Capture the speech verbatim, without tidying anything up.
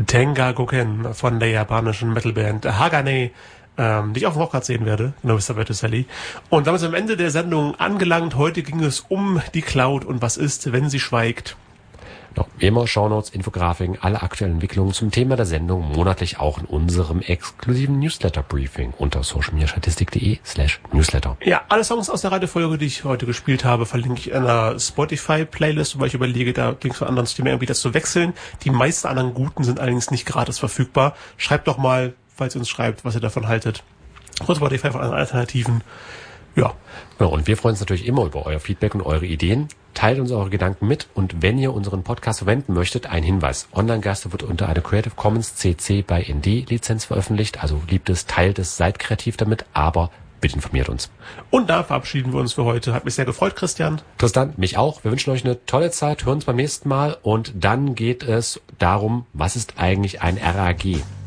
Tengakuken von der japanischen Metalband Hagane, ähm, die ich auf dem Rockrad sehen werde, genau wie Sabato Sally. Und damit sind wir am Ende der Sendung angelangt. Heute ging es um die Cloud und was ist, wenn sie schweigt. Noch wie immer Shownotes, Infografiken, alle aktuellen Entwicklungen zum Thema der Sendung monatlich auch in unserem exklusiven Newsletter-Briefing unter socialmediastatistik.de slash newsletter. Ja, alle Songs aus der Reihenfolge, die ich heute gespielt habe, verlinke ich in einer Spotify-Playlist, weil ich überlege, da Links von anderen Streaming-Anbietern zu wechseln. Die meisten anderen guten sind allerdings nicht gratis verfügbar. Schreibt doch mal, falls ihr uns schreibt, was ihr davon haltet. Und Spotify von anderen Alternativen. Ja. Ja, und wir freuen uns natürlich immer über euer Feedback und eure Ideen. Teilt uns eure Gedanken mit und wenn ihr unseren Podcast verwenden möchtet, ein Hinweis. Online-Gaster wird unter einer Creative Commons C C by N D Lizenz veröffentlicht. Also liebt es, teilt es, seid kreativ damit, aber bitte informiert uns. Und da verabschieden wir uns für heute. Hat mich sehr gefreut, Christian. Tristan, mich auch. Wir wünschen euch eine tolle Zeit, hören uns beim nächsten Mal und dann geht es darum, was ist eigentlich ein R A G?